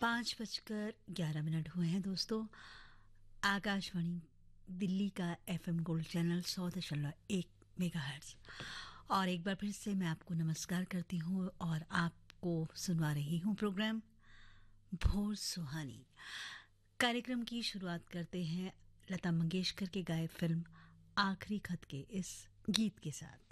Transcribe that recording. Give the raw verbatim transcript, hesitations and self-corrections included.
पाँच बजकर ग्यारह मिनट हुए हैं दोस्तों। आकाशवाणी दिल्ली का एफएम गोल्ड चैनल सौ दशमलव एक मेगाहर्ट्ज़। और एक बार फिर से मैं आपको नमस्कार करती हूँ और आपको सुनवा रही हूँ प्रोग्राम भोर सुहानी। कार्यक्रम की शुरुआत करते हैं लता मंगेशकर के गाए फिल्म आखिरी खत के इस गीत के साथ।